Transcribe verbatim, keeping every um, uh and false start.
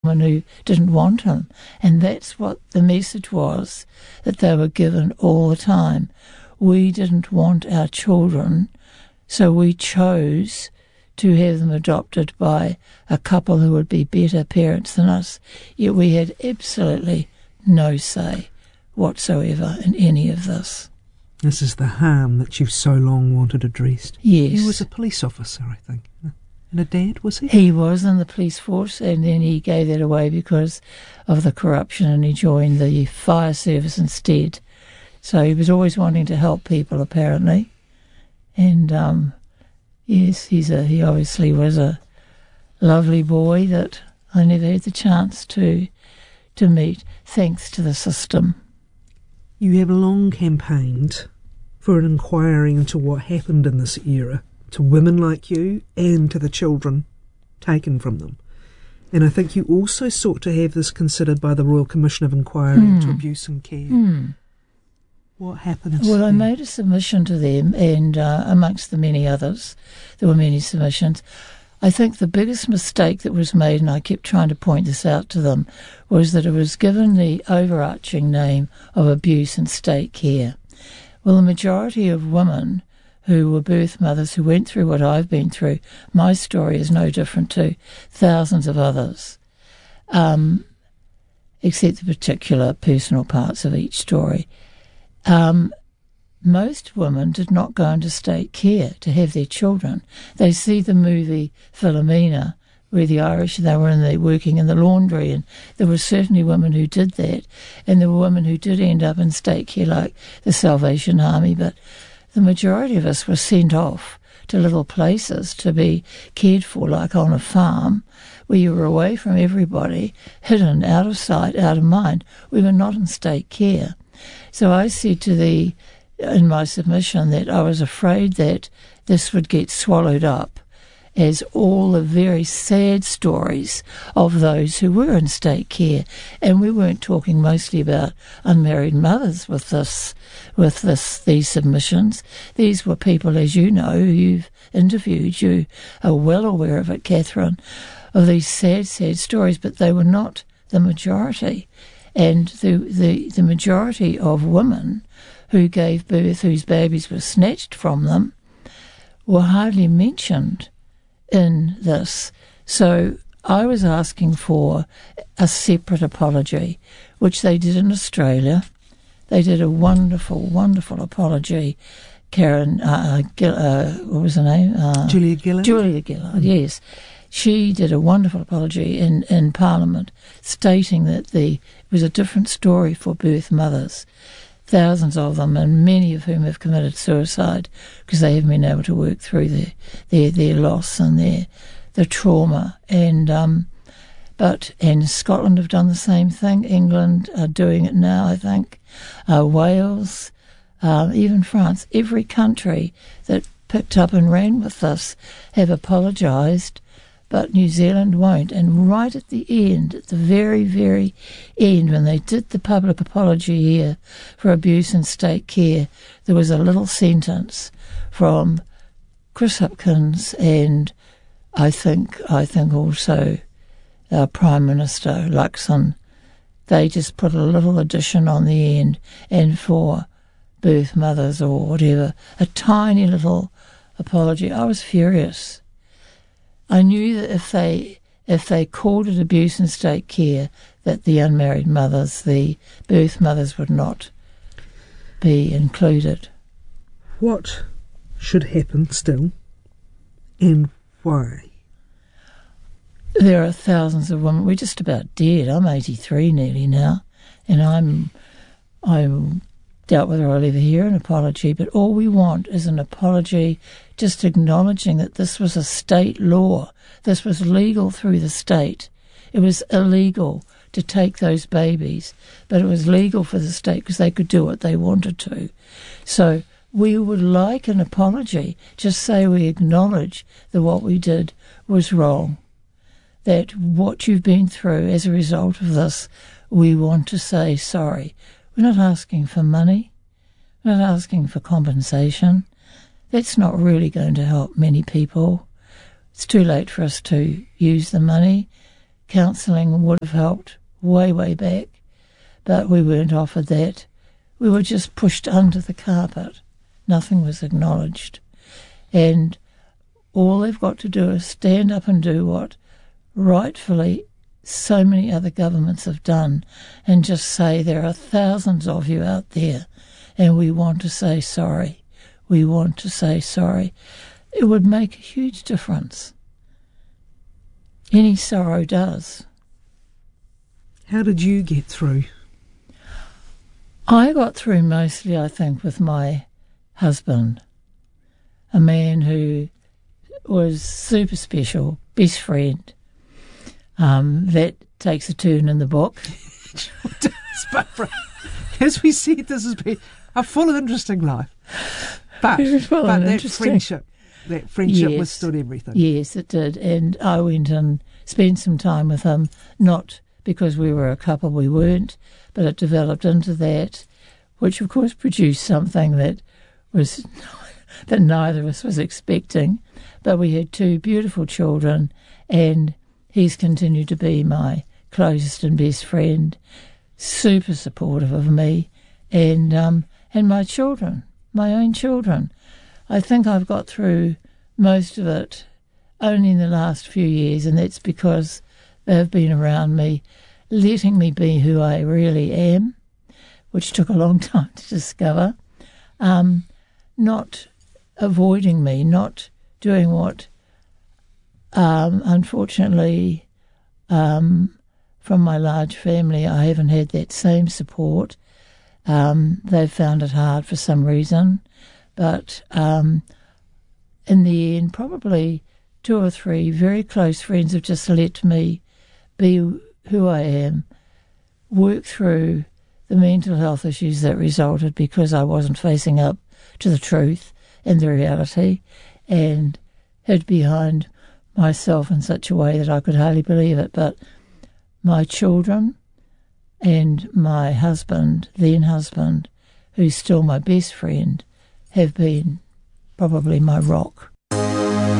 woman who didn't want him. And that's what the message was that they were given all the time. We didn't want our children, so we chose to have them adopted by a couple who would be better parents than us. Yet we had absolutely no say whatsoever in any of this. This is the harm that you've so long wanted addressed. Yes. He was a police officer, I think. And a dad, was he? He was in the police force, and then he gave that away because of the corruption, and he joined the fire service instead. So he was always wanting to help people, apparently. And, um, yes, he's a, he obviously was a lovely boy that I never had the chance to to meet, thanks to the system. You have long campaigned for an inquiry into what happened in this era to women like you and to the children taken from them. And I think you also sought to have this considered by the Royal Commission of Inquiry mm. into Abuse and Care. Mm. What happened? Well, there? I made a submission to them, and uh, amongst the many others, there were many submissions. I think the biggest mistake that was made, and I kept trying to point this out to them, was that it was given the overarching name of abuse and state care. Well, the majority of women who were birth mothers who went through what I've been through, my story is no different to thousands of others, um, except the particular personal parts of each story. Um, most women did not go into state care to have their children. They see the movie Philomena, where the Irish, they were in the, working in the laundry, and there were certainly women who did that, and there were women who did end up in state care, like the Salvation Army, but the majority of us were sent off to little places to be cared for, like on a farm, where you were away from everybody, hidden, out of sight, out of mind. We were not in state care. So I said to the, in my submission, that I was afraid that this would get swallowed up as all the very sad stories of those who were in state care. And we weren't talking mostly about unmarried mothers with this, with this, these submissions. These were people, as you know, who you've interviewed. You are well aware of it, Catherine, of these sad, sad stories, but they were not the majority. And the, the, the majority of women who gave birth, whose babies were snatched from them, were hardly mentioned in this. So I was asking for a separate apology, which they did in Australia. They did a wonderful, wonderful apology. Karen, uh, Gill, uh, what was her name? Uh, Julia Gillard. Julia Gillard, yes. She did a wonderful apology in, in Parliament, stating that the it was a different story for birth mothers, thousands of them, and many of whom have committed suicide because they haven't been able to work through their their, their loss and their the trauma. And um, but and Scotland have done the same thing. England are doing it now, I think. Uh, Wales, uh, even France, every country that picked up and ran with this have apologised. But New Zealand won't. And right at the end, at the very, very end, when they did the public apology here for abuse in state care, there was a little sentence from Chris Hipkins and I think I think also our Prime Minister Luxon. They just put a little addition on the end, and for birth mothers or whatever, a tiny little apology. I was furious. I knew that if they if they called it abuse in state care, that the unmarried mothers, the birth mothers, would not be included. What should happen still, and why? There are thousands of women. We're just about dead. I'm eighty-three nearly now, and I'm I'm doubt whether I'll ever hear an apology, but all we want is an apology, just acknowledging that this was a state law. This was legal through the state. It was illegal to take those babies, but it was legal for the state because they could do what they wanted to. So we would like an apology. Just say we acknowledge that what we did was wrong, that what you've been through as a result of this, we want to say sorry. We're not asking for money. We're not asking for compensation. That's not really going to help many people. It's too late for us to use the money. counselling would have helped way, way back, but we weren't offered that. We were just pushed under the carpet. Nothing was acknowledged. And all they've got to do is stand up and do what rightfully so many other governments have done, and just say there are thousands of you out there and we want to say sorry. We want to say sorry. It would make a huge difference. Any sorrow does. How did you get through? I got through mostly, I think, with my husband, a man who was super special, best friend. Um, that takes a turn in the book. As we said, this has been a full of interesting life. But, full but and that friendship, that friendship yes, withstood everything. Yes, it did. And I went and spent some time with him, not because we were a couple, we weren't, but it developed into that, which of course produced something that was that neither of us was expecting. But we had two beautiful children, and he's continued to be my closest and best friend, super supportive of me, and um, and my children, my own children. I think I've got through most of it only in the last few years, and that's because they've been around me, letting me be who I really am, which took a long time to discover, um, not avoiding me, not doing what, um, unfortunately, um, from my large family, I haven't had that same support. Um, they've found it hard for some reason, but um, in the end, probably two or three very close friends have just let me be who I am, work through the mental health issues that resulted because I wasn't facing up to the truth and the reality, and hid behind myself in such a way that I could hardly believe it. But my children and my husband, then husband, who's still my best friend, have been probably my rock.